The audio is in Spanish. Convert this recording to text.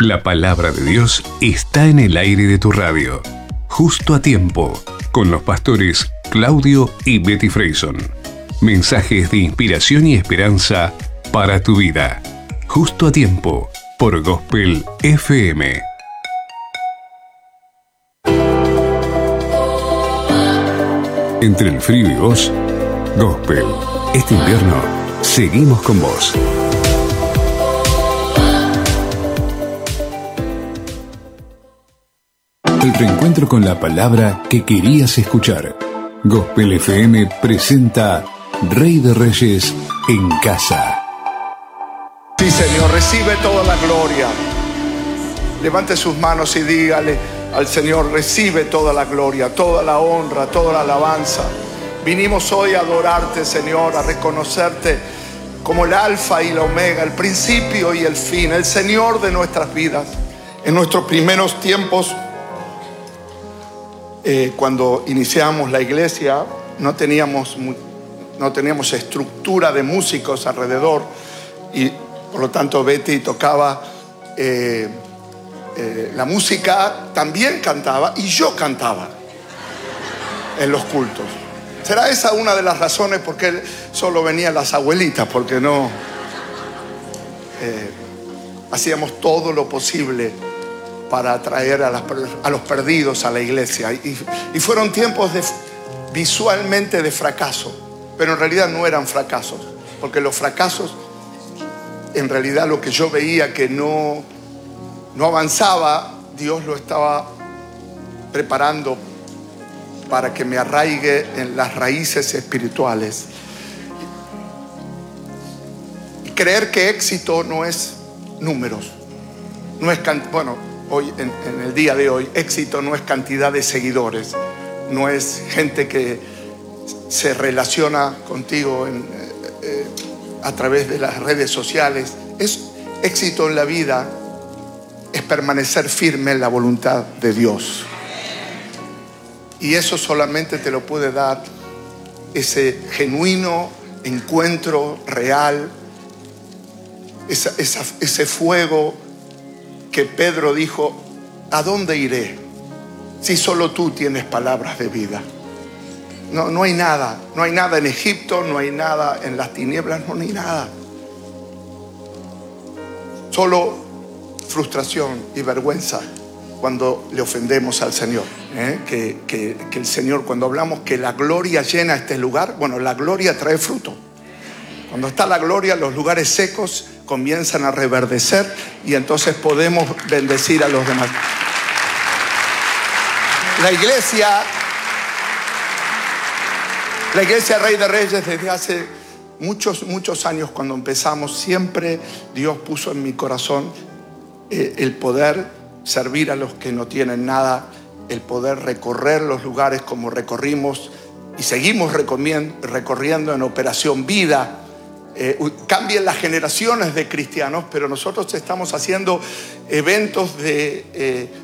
La palabra de Dios está en el aire de tu radio. Justo a tiempo, con los pastores Claudio y Betty Freyson. Mensajes de inspiración y esperanza para tu vida. Justo a tiempo, por Gospel FM. Entre el frío y vos, Gospel. Este invierno, seguimos con vos. El reencuentro con la palabra que querías escuchar. Gospel FM presenta Rey de Reyes en casa. Sí, Señor, recibe toda la gloria. Levante sus manos y dígale al Señor: recibe toda la gloria, toda la honra, toda la alabanza. Vinimos hoy a adorarte, Señor, a reconocerte como el alfa y la omega, el principio y el fin, el Señor de nuestras vidas. En nuestros primeros tiempos, cuando iniciamos la iglesia, no teníamos estructura de músicos alrededor, y por lo tanto Betty tocaba la música, también cantaba, y yo cantaba en los cultos. ¿Será esa una de las razones por qué solo venían las abuelitas? Porque no hacíamos todo lo posible para atraer a los perdidos a la iglesia. Y fueron tiempos visualmente de fracaso, pero en realidad no eran fracasos, porque los fracasos, en realidad lo que yo veía que no avanzaba, Dios lo estaba preparando para que me arraigue en las raíces espirituales. Y creer que éxito no es números, no es hoy, en el día de hoy, éxito no es cantidad de seguidores, no es gente que se relaciona contigo a través de las redes sociales. Éxito en la vida es permanecer firme en la voluntad de Dios. Y eso solamente te lo puede dar ese genuino encuentro real, ese fuego que Pedro dijo: ¿a dónde iré si solo tú tienes palabras de vida? No hay nada en Egipto, no hay nada en las tinieblas, no hay nada. Solo frustración y vergüenza cuando le ofendemos al Señor. Que el Señor, cuando hablamos que la gloria llena este lugar, la gloria trae fruto. Cuando está la gloria, los lugares secos comienzan a reverdecer y entonces podemos bendecir a los demás. La iglesia Rey de Reyes, desde hace muchos años, cuando empezamos, siempre Dios puso en mi corazón el poder servir a los que no tienen nada, el poder recorrer los lugares como recorrimos y seguimos recorriendo en Operación Vida. Cambien las generaciones de cristianos, pero nosotros estamos haciendo eventos de